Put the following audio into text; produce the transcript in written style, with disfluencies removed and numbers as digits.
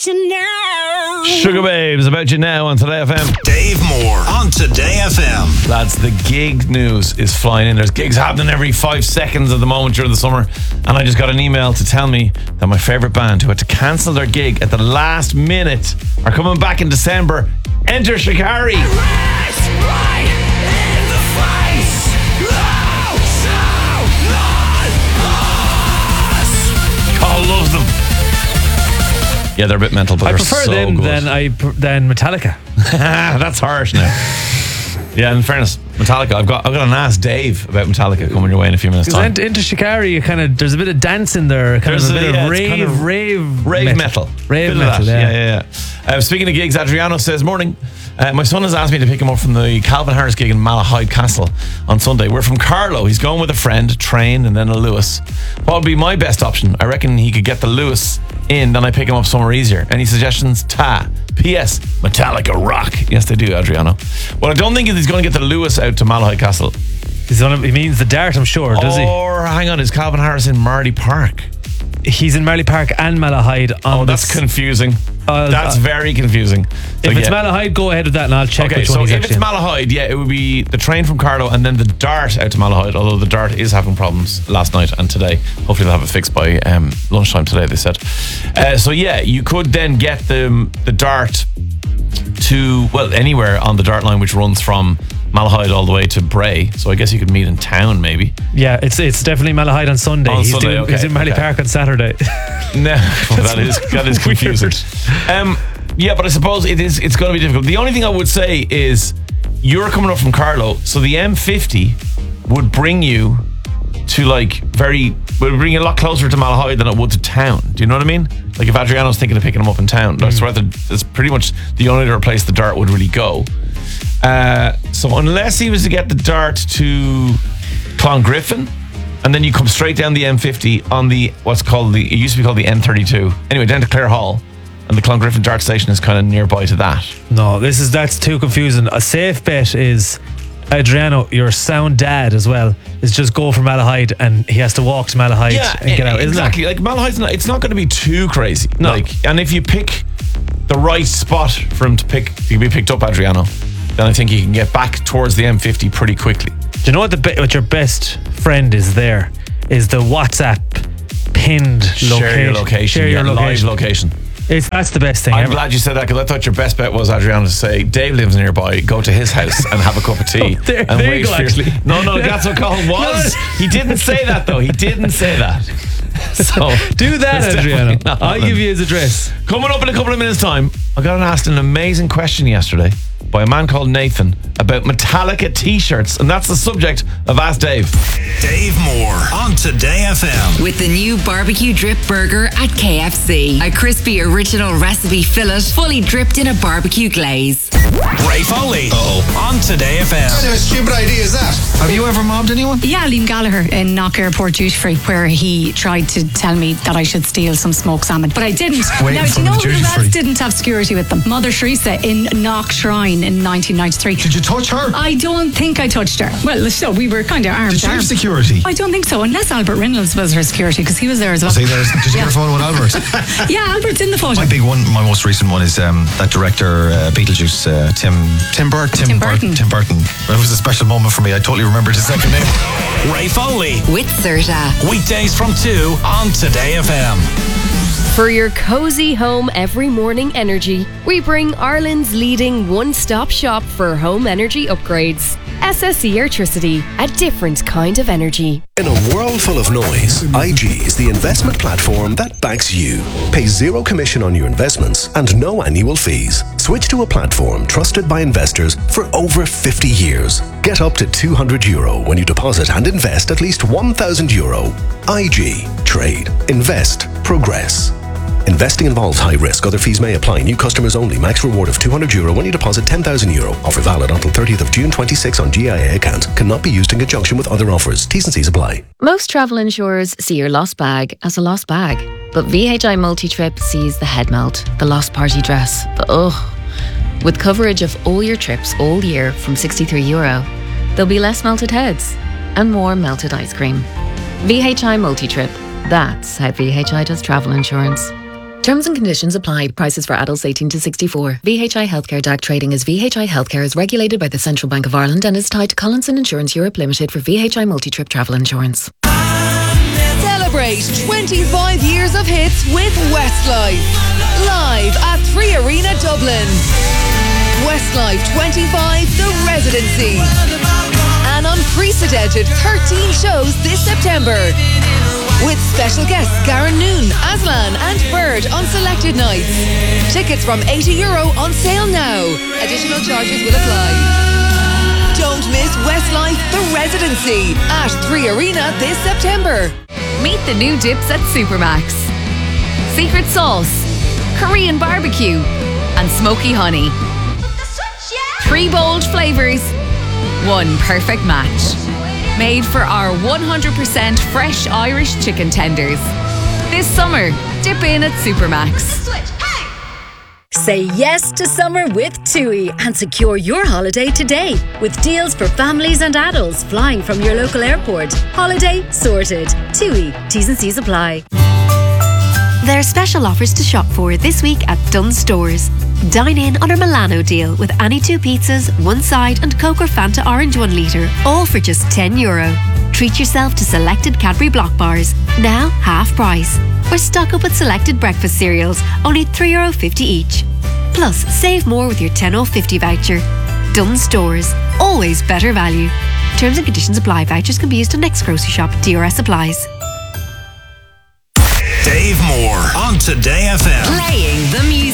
about you now. Sugar Babes, About You Now on Today FM. Dave Moore on Today FM. Lads, the gig news is flying in. There's gigs happening every 5 seconds at the moment during the summer. And I just got an email to tell me that my favourite band, who had to cancel their gig at the last minute, are coming back in December. Enter Shikari. Carl loves them. Yeah, they're a bit mental, but I they're prefer so them good. than Metallica. That's harsh now. Yeah, in fairness, Metallica. I've got an Ask Dave about Metallica coming your way in a few minutes' time. Into Shikari, there's a bit of dance in there, There's a bit of rave metal. Rave Bit of metal, that. Yeah. Speaking of gigs, Adriano says, morning. My son has asked me to pick him up from the Calvin Harris gig in Malahide Castle on Sunday. We're from Carlow. He's going with a friend, train, and then a Lewis. What would be my best option? I reckon he could get the Lewis in, then I pick him up somewhere easier. Any suggestions? P.S. Metallica rock. Yes, they do, Adriano. Well, I don't think he's going to get the Lewis out to Malahide Castle. He means the Dart, I'm sure, does he? Or, hang on, is Calvin Harris in Marley Park? He's in Marley Park and Malahide. That's confusing. That's very confusing. So, if it's Malahide, go ahead with that and I'll check which one he's if it's Malahide, it would be the train from Carlow and then the Dart out to Malahide, although the Dart is having problems last night and today. Hopefully they'll have it fixed by lunchtime today, they said. You could then get the Dart to, anywhere on the Dart line, which runs from Malahide all the way to Bray. So I guess you could meet in town, maybe. Yeah, it's definitely Malahide on Sunday. He's in Marley Park on Saturday. No, that is confusing. But I suppose it's going to be difficult. The only thing I would say is you're coming up from Carlow, so the M50 would bring you to would bring you a lot closer to Malahide than it would to town. Do you know what I mean? Like if Adriano's thinking of picking him up in town, it's pretty much the only other place the Dart would really go. So unless he was to get the Dart to Clongriffin, and then you come straight down the M50 on the it used to be called the N32. Anyway, down to Clare Hall, and the Clongriffin Dart station is kind of nearby to that. No, that's too confusing. A safe bet is Adriano, your sound dad as well, is just go for Malahide, and he has to walk to Malahide and get out. Exactly. Isn't it? Malahide's it's not going to be too crazy. No. And if you pick the right spot for him to be picked up, Adriano, then I think you can get back towards the M50 pretty quickly. Do you know what your best friend is there? Is the WhatsApp pinned location. Share your live location. That's the best thing I'm ever. glad you said that, because I thought your best bet was, Adriano, to say Dave lives nearby, go to his house and have a cup of tea. And wait for you. No, that's what Colin was. He didn't say that though. He didn't say that. So do that, Adriano. I'll give you his address. Coming up in a couple of minutes' time, I got asked an amazing question yesterday by a man called Nathan about Metallica t-shirts, and that's the subject of Ask Dave. Dave Moore on Today FM. With the new barbecue drip burger at KFC. A crispy original recipe fillet fully dripped in a barbecue glaze. Ray Foley on Today FM. What kind of stupid idea is that? Have you ever mobbed anyone? Yeah, Liam Gallagher in Knock Airport Duty Free, where he tried to tell me that I should steal some smoked salmon, but I didn't. Waiting Now, do you know for the who duty else free. didn't have security with them? Mother Teresa in Knock Shrine in 1993. Did you touch her? I don't think I touched her. Well, so we were kind of arm Did to she arm. have security? I don't think so, unless Albert Reynolds was her security, because he was there as well. Did you get a photo with Albert? Yeah, Albert's in the photo. My big one, my most recent one is that director, Beetlejuice, Tim Burton. Tim Burton. It was a special moment for me. I totally remembered his second name. Ray Foley. With Serta. Weekdays from 2 on Today FM. For your cozy home every morning energy, we bring Ireland's leading one-stop shop for home energy upgrades. SSE Airtricity, a different kind of energy. In a world full of noise, IG is the investment platform that backs you. Pay zero commission on your investments and no annual fees. Switch to a platform trusted by investors for over 50 years. Get up to €200 when you deposit and invest at least €1,000. IG. Trade. Invest. Progress. Investing involves high risk. Other fees may apply. New customers only. Max reward of €200 when you deposit €10,000. Offer valid until 30th of June 26 on GIA account. Cannot be used in conjunction with other offers. T's and C's apply. Most travel insurers see your lost bag as a lost bag. But VHI Multi-Trip sees the head melt, the lost party dress, the ugh. With coverage of all your trips all year from €63, there'll be less melted heads and more melted ice cream. VHI Multi-Trip. That's how VHI does travel insurance. Terms and conditions apply. Prices for adults 18 to 64. VHI Healthcare DAC trading as VHI Healthcare is regulated by the Central Bank of Ireland and is tied to Collinson Insurance Europe Limited for VHI multi-trip travel insurance. Celebrate 25 years of hits with Westlife. Live at 3 Arena Dublin. Westlife 25, The Residency. An unprecedented 13 shows this September. With special guests Garen Noon, Aslan and Bird on selected nights. Tickets from €80 on sale now. Additional charges will apply. Don't miss Westlife The Residency at 3 Arena this September. Meet the new dips at Supermax. Secret sauce, Korean barbecue, and smoky honey. 3 bold flavours, 1 perfect match. Made for our 100% fresh Irish chicken tenders. This summer, dip in at Supermax. Say yes to summer with TUI and secure your holiday today with deals for families and adults flying from your local airport. Holiday sorted. TUI. T's and C's apply. There are special offers to shop for this week at Dunnes Stores. Dine in on our Milano deal with any 2 pizzas, 1 side and Coke or Fanta Orange 1 litre, all for just €10. Treat yourself to selected Cadbury Block bars, now half price. Or stock up with selected breakfast cereals, only €3.50 each. Plus, save more with your 10.50 voucher. Dunnes Stores, always better value. Terms and conditions apply. Vouchers can be used on next grocery shop. DRS applies. Dave Moore on Today FM. Playing the music.